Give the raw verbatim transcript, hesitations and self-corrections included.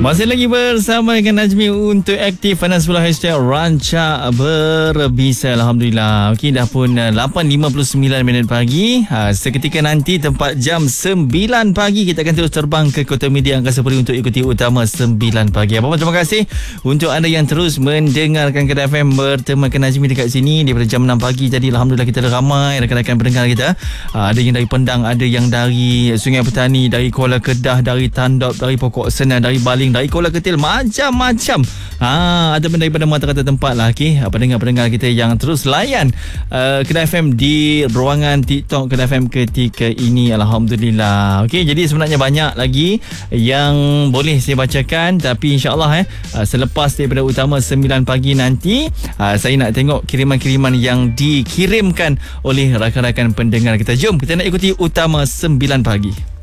Masih lagi bersama dengan Najmi untuk aktif Panas Bola hashtag Rancak Berbisa. Alhamdulillah. Okey, dah pun lapan lima puluh sembilan minit pagi. Ha, seketika nanti tempat jam sembilan pagi kita akan terus terbang ke Kota Media Angkasa Puri untuk ikuti utama sembilan pagi. Apa-apa terima kasih untuk anda yang terus mendengarkan Kedah F M bertemakan Najmi dekat sini daripada jam enam pagi tadi. Alhamdulillah kita ada ramai rakan-rakan pendengar kita. Ha, ada yang dari Pendang, ada yang dari Sungai Petani, dari Kuala Kedah, dari Tandop, dari Pokok Senan, dari Baling, dari Kuala Ketil, macam-macam. Ha, ataupun daripada mata-mata tempat lah. Okay, pendengar-pendengar kita yang terus layan uh, Kedah F M di ruangan TikTok Kedah F M ketika ini. Alhamdulillah. Okay, jadi sebenarnya banyak lagi yang boleh saya bacakan, tapi insyaAllah eh, uh, selepas daripada utama sembilan pagi nanti, uh, saya nak tengok kiriman-kiriman yang dikirimkan oleh rakan-rakan pendengar kita. Jom kita nak ikuti utama sembilan pagi.